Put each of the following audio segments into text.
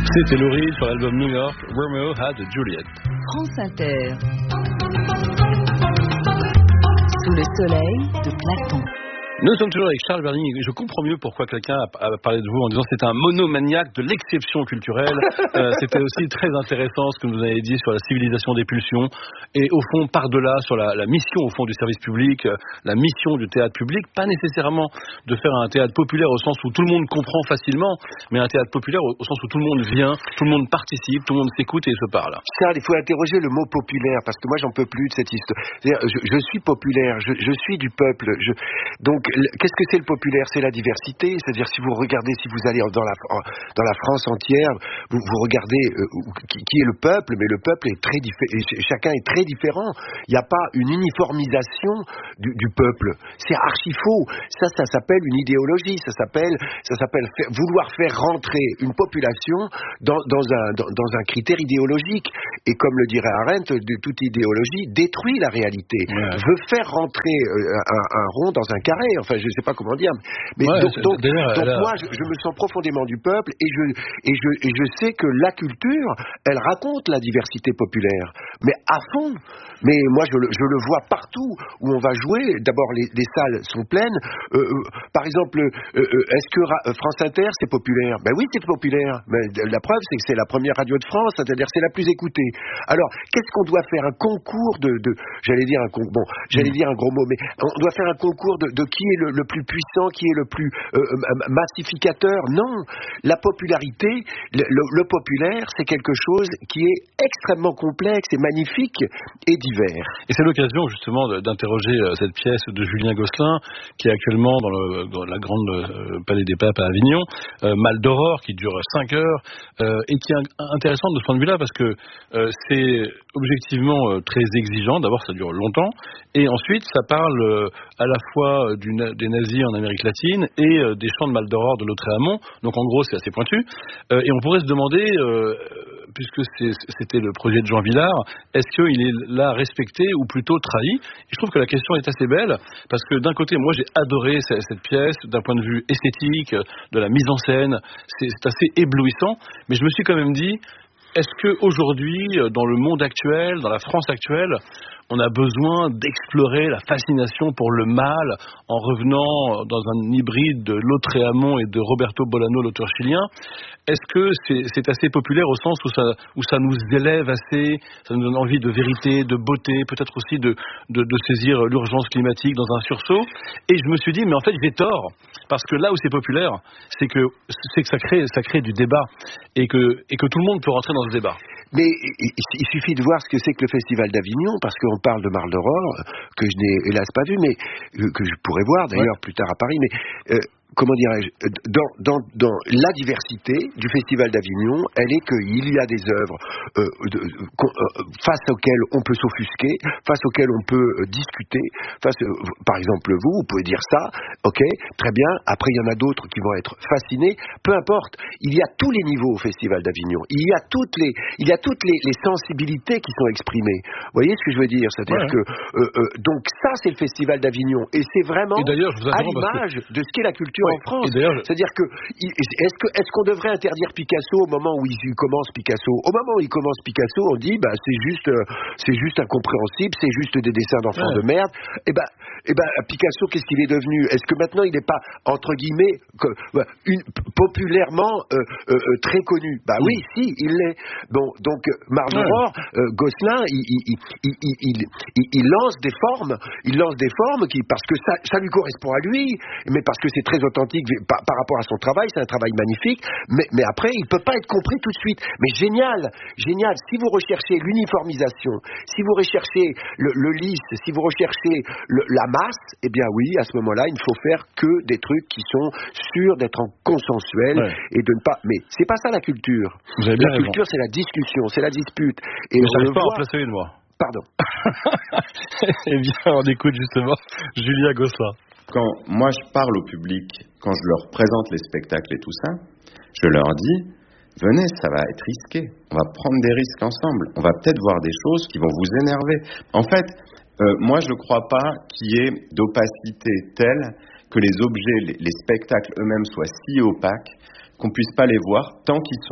C'était Laurie sur l'album New York, Romeo Had Juliet. France Inter. Sous le soleil de Platon. Nous sommes toujours avec Charles Berling et je comprends mieux pourquoi quelqu'un a parlé de vous en disant que c'était un monomaniaque de l'exception culturelle. C'était aussi très intéressant ce que vous avez dit sur la civilisation des pulsions et au fond par-delà sur la mission au fond du service public, la mission du théâtre public, pas nécessairement de faire un théâtre populaire au sens où tout le monde comprend facilement, mais un théâtre populaire au sens où tout le monde vient, tout le monde participe, tout le monde s'écoute et se parle. Charles, il faut interroger le mot populaire parce que moi j'en peux plus de cette histoire. Je suis populaire, je suis du peuple. Donc qu'est-ce que c'est le populaire? C'est la diversité, c'est-à-dire si vous regardez, si vous allez dans la France entière, vous regardez qui est le peuple, mais le peuple est très différent, chacun est très différent. Il n'y a pas une uniformisation du peuple. C'est archi faux. Ça s'appelle une idéologie. Ça s'appelle vouloir faire rentrer une population dans un critère idéologique. Et comme le dirait Arendt, toute idéologie détruit la réalité. Ouais. Veut faire rentrer un rond dans un carré. Enfin, je ne sais pas comment dire. Mais ouais, donc moi, je me sens profondément du peuple et je sais que la culture, elle raconte la diversité populaire. Mais à fond. Mais moi, je le vois partout où on va jouer. D'abord, les salles sont pleines. Par exemple, est-ce que France Inter, c'est populaire? Ben oui, c'est populaire. Mais la preuve, c'est que c'est la première radio de France, c'est-à-dire c'est la plus écoutée. Alors, qu'est-ce qu'on doit faire? Un concours j'allais dire un gros mot, mais on doit faire un concours de qui est le plus puissant, qui est le plus massificateur? Non. La popularité, le populaire, c'est quelque chose qui est extrêmement complexe et magnifique et divers. Et c'est l'occasion justement d'interroger cette pièce de Julien Gosselin qui est actuellement dans la grande Palais des Papes à Avignon, Mal d'Aurore, qui dure 5 heures et qui est intéressante de ce point de vue-là parce que c'est objectivement très exigeant. D'abord, ça dure longtemps et ensuite, ça parle à la fois des nazis en Amérique latine et des chants de Mal d'Aurore de Lautréamont. Donc en gros, c'est assez pointu. Et on pourrait se demander, puisque c'était le projet de Jean Vilar, est-ce qu'il est là respecté ou plutôt trahi? Et je trouve que la question est assez belle, parce que d'un côté, moi j'ai adoré cette pièce, d'un point de vue esthétique, de la mise en scène, c'est assez éblouissant, mais je me suis quand même dit, est-ce qu'aujourd'hui, dans le monde actuel, dans la France actuelle, on a besoin d'explorer la fascination pour le mal en revenant dans un hybride de Lautréamont et de Roberto Bolano, l'auteur chilien? Est-ce que c'est assez populaire au sens où ça nous élève assez, ça nous donne envie de vérité, de beauté, peut-être aussi de saisir l'urgence climatique dans un sursaut? Et je me suis dit, mais en fait, j'ai tort, parce que là où c'est populaire, c'est que ça crée du débat et que tout le monde peut rentrer dans ce débat. Mais il suffit de voir ce que c'est que le Festival d'Avignon, parce qu'on parle de Mal d'Aurore, que je n'ai hélas pas vu, mais que je pourrais voir d'ailleurs plus tard à Paris, mais comment dirais-je, dans la diversité du Festival d'Avignon, elle est qu'il y a des œuvres face auxquelles on peut s'offusquer, face auxquelles on peut discuter, par exemple vous pouvez dire ça, ok, très bien, après il y en a d'autres qui vont être fascinés, peu importe, il y a tous les niveaux au Festival d'Avignon, il y a toutes les sensibilités qui sont exprimées, vous voyez ce que je veux dire, c'est-à-dire que donc ça c'est le Festival d'Avignon, et c'est vraiment à l'image de ce qu'est la culture en France. C'est-à-dire que est-ce qu'on devrait interdire Picasso au moment où il commence Picasso? Au moment où il commence Picasso, on dit c'est juste incompréhensible, c'est juste des dessins d'enfants de merde. Et Picasso, qu'est-ce qu'il est devenu? Est-ce que maintenant il n'est pas entre guillemets populairement très connu? Bah oui, si, il l'est. Bon, donc Mal d'Aurore, Gosselin, il lance des formes, parce que ça lui correspond à lui, mais parce que c'est très authentique par rapport à son travail, c'est un travail magnifique, mais après il peut pas être compris tout de suite. Mais génial, si vous recherchez l'uniformisation, si vous recherchez le lisse, si vous recherchez la masse, eh bien oui, à ce moment-là, il ne faut faire que des trucs qui sont sûrs d'être en consensuel et de ne pas. Mais c'est pas ça la culture. La culture, c'est la discussion, c'est la dispute. Et mais j'arrive pas à en placer une, moi. Pardon. Eh bien, on écoute justement Julien Gosselin. Quand moi je parle au public, quand je leur présente les spectacles et tout ça, je leur dis, venez, ça va être risqué, on va prendre des risques ensemble, on va peut-être voir des choses qui vont vous énerver. En fait, moi je ne crois pas qu'il y ait d'opacité telle que les objets, les spectacles eux-mêmes soient si opaques qu'on ne puisse pas les voir tant qu'ils sont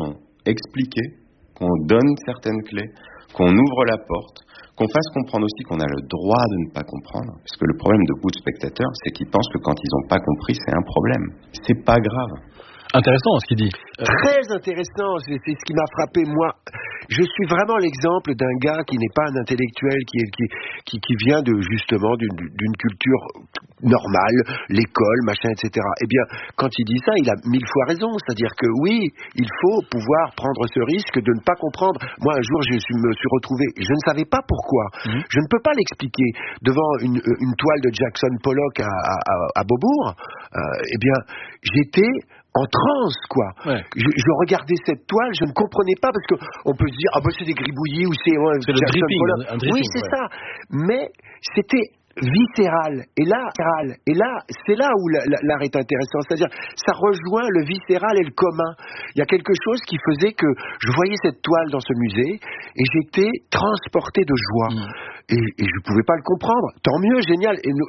expliquer, qu'on donne certaines clés, qu'on ouvre la porte, qu'on fasse comprendre aussi qu'on a le droit de ne pas comprendre. Parce que le problème de beaucoup de spectateurs, c'est qu'ils pensent que quand ils n'ont pas compris, c'est un problème. C'est pas grave. Intéressant ce qu'il dit. Très intéressant, c'est ce qui m'a frappé. Moi, je suis vraiment l'exemple d'un gars qui n'est pas un intellectuel, qui vient justement d'une culture normale, l'école, machin, etc. Eh bien, quand il dit ça, il a 1000 fois raison. C'est-à-dire que oui, il faut pouvoir prendre ce risque de ne pas comprendre. Moi, un jour, me suis retrouvé, je ne savais pas pourquoi. Je ne peux pas l'expliquer. Devant une toile de Jackson Pollock à Beaubourg, eh bien, j'étais en transe, quoi. Ouais. Je regardais cette toile, je ne comprenais pas, parce qu'on peut se dire, ah ben c'est des gribouillis, ou c'est le dripping, un dripping. Oui, c'est ça. Mais c'était viscéral. Et là, c'est là où l'art est intéressant. C'est-à-dire, ça rejoint le viscéral et le commun. Il y a quelque chose qui faisait que je voyais cette toile dans ce musée et j'étais transporté de joie. Et je ne pouvais pas le comprendre. Tant mieux, génial. Et